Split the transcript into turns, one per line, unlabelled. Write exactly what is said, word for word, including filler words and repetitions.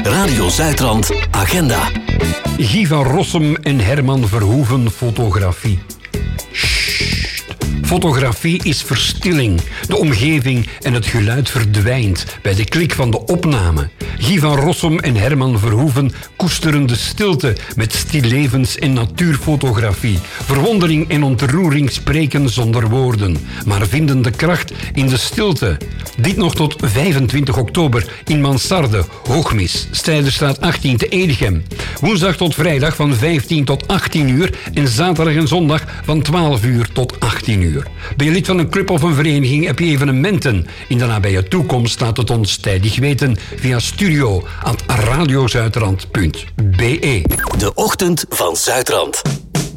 Radio Zuidrand Agenda.
Guy van Rossum en Herman Verhoeven fotografie. Fotografie is verstilling. De omgeving en het geluid verdwijnt bij de klik van de opname. Guy van Rossum en Herman Verhoeven koesteren de stilte met stillevens- en natuurfotografie. Verwondering en ontroering spreken zonder woorden, maar vinden de kracht in de stilte. Dit nog tot vijfentwintig oktober in Mansarde, Hoogmis, Strijderstraat achttien te Edegem. Woensdag tot vrijdag van vijftien tot achttien uur en zaterdag en zondag van twaalf uur tot achttien uur. Ben je lid van een club of een vereniging, heb je evenementen in de nabije toekomst, laat het ons tijdig weten via studio at radiozuidrand punt be.
De ochtend van Zuidrand.